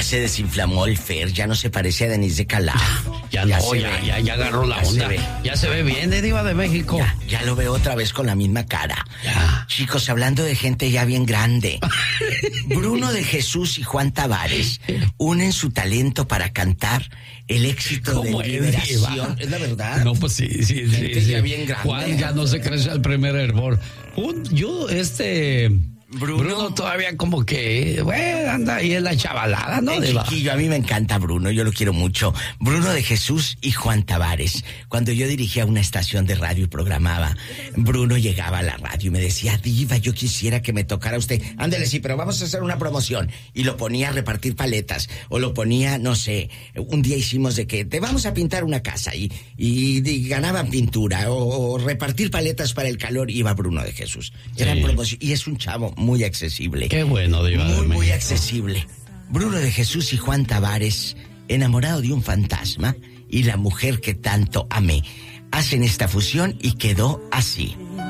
Ya se desinflamó el Fer, ya no se parece a Denise de Calaf. Ya agarró la onda. Ya se ve bien, Diva de México. Ya lo veo otra vez con la misma cara. Ya. Chicos, hablando de gente ya bien grande. Bruno de Jesús y Juan Tavares unen su talento para cantar el éxito de Liberación. ¿Es la verdad? No, pues sí. Ya bien grande. Juan ya no se crece al primer hervor. Bruno todavía como que, bueno, anda ahí en la chavalada, ¿no? Chiquillo, a mí me encanta Bruno, yo lo quiero mucho. Bruno de Jesús y Juan Tavares. Cuando yo dirigía una estación de radio y programaba, Bruno llegaba a la radio y me decía, Diva, yo quisiera que me tocara usted. Ándale, sí, pero vamos a hacer una promoción. Y lo ponía a repartir paletas, o lo ponía, no sé, un día hicimos de que te vamos a pintar una casa y ganaban pintura, o repartir paletas para el calor, iba Bruno de Jesús. Era promoción, y es un chavo muy accesible. Qué bueno, Diva. Muy accesible. Bruno de Jesús y Juan Tavares, enamorado de un fantasma y la mujer que tanto amé, hacen esta fusión y quedó así.